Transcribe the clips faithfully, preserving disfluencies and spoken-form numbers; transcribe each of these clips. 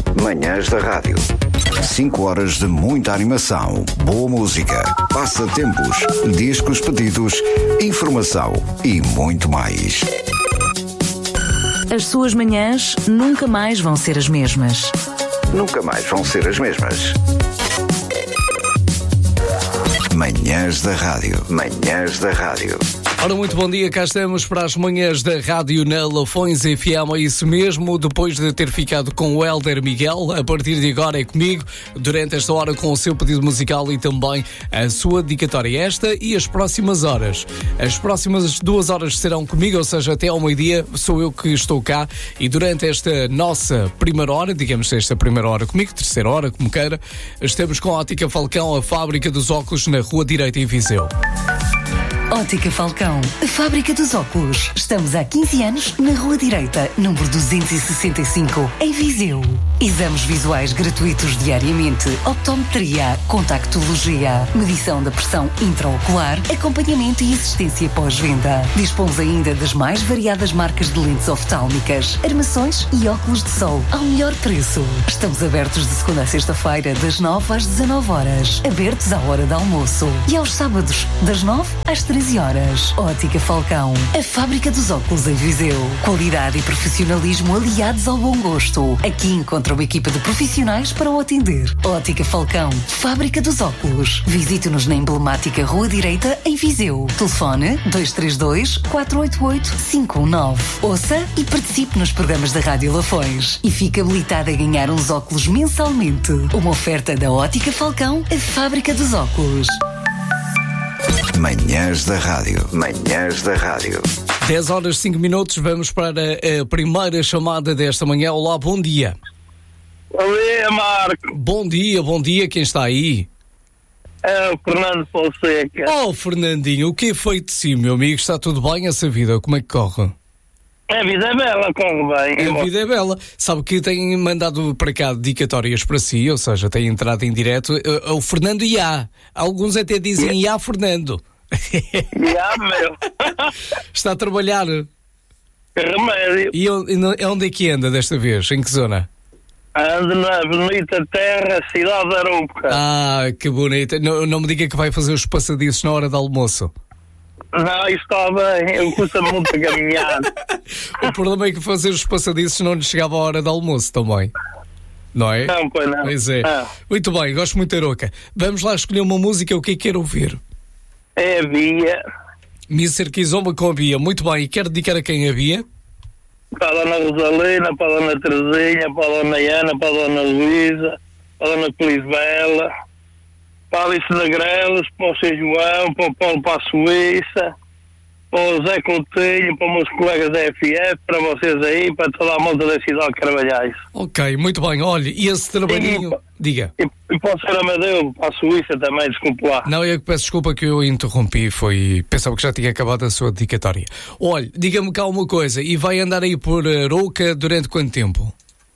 Manhãs da Rádio. cinco horas de muita animação, boa música, passatempos, discos pedidos, informação e muito mais. As suas manhãs nunca mais vão ser as mesmas. Nunca mais vão ser as mesmas. Manhãs da Rádio. Manhãs da Rádio. Ora, muito bom dia, cá estamos para as manhãs da Rádio na Lafões F M, é isso mesmo, depois de ter ficado com o Hélder Miguel, a partir de agora é comigo, durante esta hora com o seu pedido musical e também a sua dedicatória, esta e as próximas horas. As próximas duas horas serão comigo, ou seja, até ao meio-dia sou eu que estou cá e durante esta nossa primeira hora, digamos esta primeira hora comigo, terceira hora, como queira, estamos com a Ótica Falcão, a fábrica dos óculos na Rua Direita em Viseu. Ótica Falcão, a fábrica dos óculos. Estamos há quinze anos na Rua Direita, número duzentos e sessenta e cinco, em Viseu. Exames visuais gratuitos diariamente, optometria, contactologia, medição da pressão intraocular, acompanhamento e assistência pós-venda. Dispomos ainda das mais variadas marcas de lentes oftálmicas, armações e óculos de sol ao melhor preço. Estamos abertos de segunda a sexta-feira, das nove às dezanove horas, abertos à hora de almoço e aos sábados, das nove às treze horas. Ótica Falcão, a fábrica dos óculos em Viseu. Qualidade e profissionalismo aliados ao bom gosto. Aqui encontra uma equipa de profissionais para o atender. Ótica Falcão, fábrica dos óculos. Visite-nos na emblemática Rua Direita em Viseu. Telefone dois três dois, quatro oito oito, cinco um nove. Ouça e participe nos programas da Rádio Lafões e fique habilitado a ganhar uns óculos mensalmente. Uma oferta da Ótica Falcão, a fábrica dos óculos. Manhãs da Rádio. Manhãs da Rádio. dez horas e cinco minutos, vamos para a primeira chamada desta manhã. Olá, bom dia. Bom dia, Marco. Bom dia, bom dia, quem está aí? É o Fernando Fonseca. Oh, Fernandinho, o que é feito de si, meu amigo? Está tudo bem essa vida? Como é que corre? A vida é bela, corre bem. A vida é bela. Sabe que tem mandado para cá dedicatórias para si, ou seja, tem entrado em direto uh, o Fernando Iá. Alguns até dizem Iá Fernando. Iá, meu. Está a trabalhar. Que remédio. E onde, onde é que anda desta vez? Em que zona? Ando na bonita terra, cidade de Arouca. Ah, que bonita. Não, não me diga que vai fazer os passadiços na hora do almoço. Não, isso está bem, eu custa muito a caminhar. O problema é que fazer os passadiços não lhe chegava a hora do almoço também. Não é? Não, pois não. Pois é. Ah. Muito bem, gosto muito da Arouca. Vamos lá escolher uma música, o que é que quer ouvir? É a Bia. mister Kizomba com a Bia. Muito bem, e quer dedicar a quem a Bia? Para a Dona Rosalina, para a Dona Terezinha, para a Dona Ana, para a Dona Luísa, para a Dona Felisbela, para a Alice Negrelos, para o São João, para o Paulo, para a Suíça, para o Zé Coutinho, para os meus colegas da F F, para vocês aí, para toda a malta da cidade de Carvalhais. Ok, muito bem. Olha, e esse trabalhinho... E, Diga. E, e para o senhor Amadeu, para a Suíça também, desculpe lá. Não, eu peço desculpa que eu interrompi, foi... Pensava que já tinha acabado a sua dedicatória. Olha, diga-me cá uma coisa, e vai andar aí por Arouca durante quanto tempo?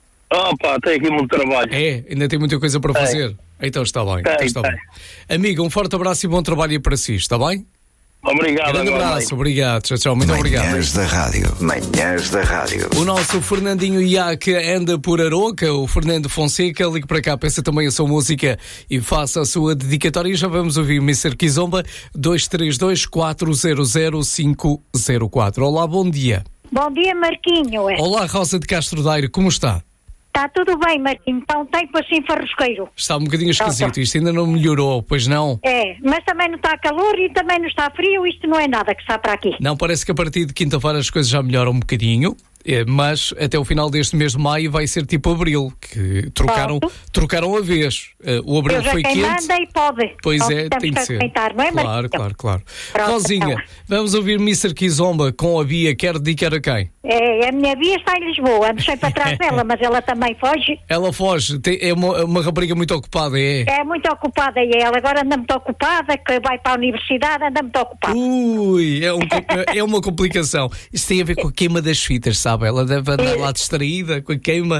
Oh pá, tem aqui muito trabalho. É? Ainda tem muita coisa para tem. fazer? Então está bem. Tem, então está tem. bem. Amiga, um forte abraço e bom trabalho aí para si, está bem? Obrigado. Grande abraço, mãe. obrigado. Tchau, tchau, muito obrigado. Manhãs da Rádio. Manhãs da Rádio. O nosso Fernandinho Iá que anda por Arouca, o Fernando Fonseca, ligue para cá, peça também a sua música e faça a sua dedicatória. E já vamos ouvir mister Kizomba, dois três dois, quatro zero zero, cinco zero quatro. Olá, bom dia. Bom dia, Marquinho. Olá, Rosa de Castro Daire, como está? Está tudo bem, Marquinho. Está um tempo assim farrosqueiro. Está um bocadinho esquisito, isto ainda não melhorou, pois não? É, mas também não está calor e também não está frio, isto não é nada que está para aqui. Não, parece que a partir de quinta-feira as coisas já melhoram um bocadinho. É, mas até o final deste mês de maio vai ser tipo abril, que trocaram, trocaram a vez. Uh, o abril Deus foi é quem quente. Manda e pode. Pois Pode, é, tem temos de que ser. aceitar, não é, claro, Marquinho? claro, claro. Pronto, Rosinha, então. vamos ouvir mister Kizomba com a Bia. Quer dedicar a quem? É, a minha Bia está em Lisboa, ando sempre atrás dela, mas ela também foge. Ela foge, tem, é uma, uma rapariga muito ocupada, é? É muito ocupada e ela agora anda muito ocupada, que vai para a universidade, anda muito ocupada. Ui, é, um, é uma complicação. Isso tem a ver com a queima das fitas, sabe? sabe, ela deve andar lá distraída com a queima.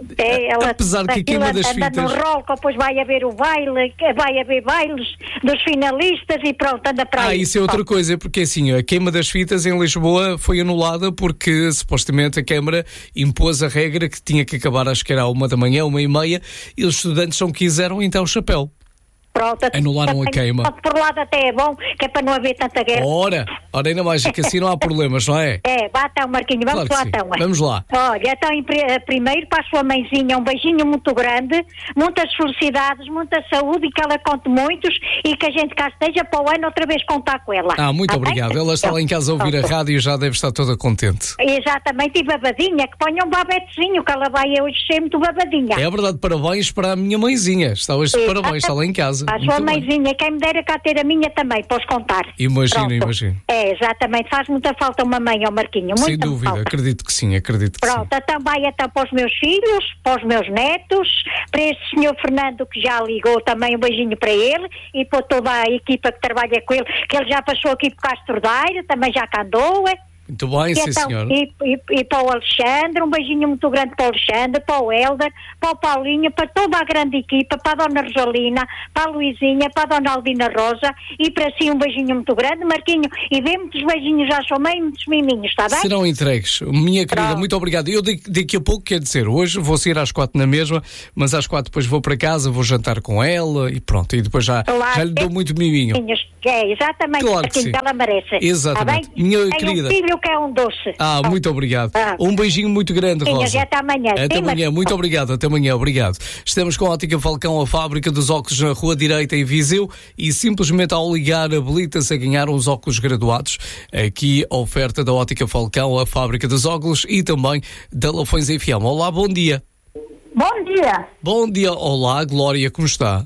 É, ela, Apesar que a queima das anda fitas... no rol, depois vai haver o baile, vai haver bailes dos finalistas e pronto, anda para Ah, aí. isso é outra coisa, porque assim, a queima das fitas em Lisboa foi anulada porque supostamente a Câmara impôs a regra que tinha que acabar, acho que era à uma da manhã, uma e meia, e os estudantes não quiseram, então chapéu. Pronto, Anularam a queima. Por lado até é bom, que é para não haver tanta guerra. Ora, ora ainda mais, é que assim não há problemas, não é? É, vá então, Marquinho, vamos Claro lá que sim. então. é. Vamos lá. Olha, então, em pri- primeiro para a sua mãezinha, um beijinho muito grande, muitas felicidades, muita saúde e que ela conte muitos e que a gente cá esteja para o ano outra vez contar com ela. Ah, muito Tá bem? obrigado. Ela está lá em casa a ouvir a rádio e já deve estar toda contente. Exatamente, e babadinha, que ponha um babetezinho, que ela vai hoje ser muito babadinha. É verdade, parabéns para a minha mãezinha. Está hoje de Exatamente. parabéns, está lá em casa. A sua Muito bem. mãezinha, quem me dera cá ter a minha também, podes contar. Imagino, Pronto. imagino. É, exatamente, faz muita falta uma mãe ao Marquinho, muita Sem dúvida, falta. acredito que sim, acredito que Pronto, então vai então para os meus filhos, para os meus netos, para este senhor Fernando que já ligou também, um beijinho para ele e para toda a equipa que trabalha com ele, que ele já passou aqui por Castro Daire, também já cá andou, é? sim. Muito bem, E, sim, então, senhora. e, e, e para o Alexandre, um beijinho muito grande para o Alexandre, para o Helder, para o Paulinho, para toda a grande equipa, para a Dona Rosalina, para a Luizinha, para a Dona Aldina Rosa e para si um beijinho muito grande, Marquinho, e dê muitos beijinhos à sua mãe, muitos miminhos, está bem? Serão entregues. Minha querida, Pronto. muito obrigado. Eu daqui, daqui a pouco, quer dizer, hoje vou sair às quatro na mesma, mas às quatro depois vou para casa, vou jantar com ela e pronto. E depois já, Claro. já lhe dou muito miminho. É, exatamente, Claro que Marquinho, sim. que ela merece. Exatamente. Está bem? Minha Tem querida. um filho que é um doce. Ah, muito obrigado. Ah. Um beijinho muito grande, Sim, Rosa. até amanhã. Até Sim, amanhã, mas- muito obrigado. Até amanhã, obrigado. Estamos com a Ótica Falcão, a fábrica dos óculos na Rua Direita em Viseu, e simplesmente ao ligar habilita-se a ganhar uns óculos graduados. Aqui a oferta da Ótica Falcão, a fábrica dos óculos e também da Lafões F M. Olá, bom dia. Bom dia. Bom dia, olá, Glória, como está?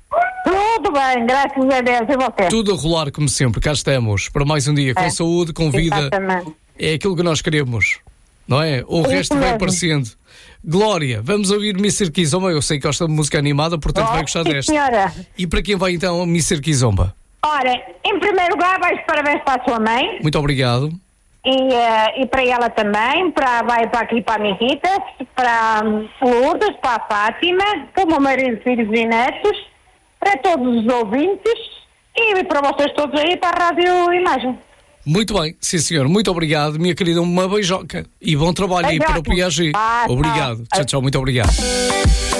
Tudo bem, graças a Deus. E você? Tudo a rolar como sempre, cá estamos, para mais um dia, com É. saúde, com vida. Exatamente. É aquilo que nós queremos, não é? O Isso resto vai mesmo. aparecendo. Glória, vamos ouvir mister Kizomba. Eu sei que gosta de música animada, portanto vai gostar sim, desta. senhora. E para quem vai então mister Kizomba? Ora, em primeiro lugar, vais parabéns para a sua mãe Muito obrigado. e, eh, e para ela também, para, vai para aqui para a Miguita, para hum, Lourdes, para a Fátima, para o meu marido, filhos e netos, para todos os ouvintes e para vocês todos aí, para a Rádio Imagem. Muito bem, sim senhor, muito obrigado, minha querida, uma beijoca e bom trabalho aí para o Beijoca. P A G. Ah, tá. Obrigado, tchau, tchau, muito obrigado.